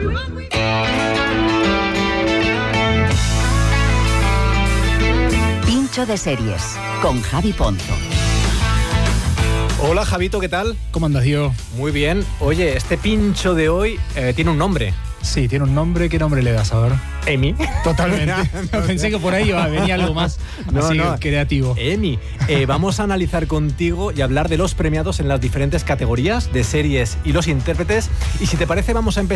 Pincho de series con Javi Ponzo. Hola Javito, ¿qué tal? ¿Cómo andas, Diego? Muy bien. Oye, este pincho de hoy tiene un nombre. Sí, tiene un nombre. ¿Qué nombre le das? A ver. Emi. Totalmente. Pensé que por ahí venía algo más así creativo. Emi. Vamos a analizar contigo y hablar de los premiados en las diferentes categorías de series y los intérpretes. Y si te parece, vamos a empezar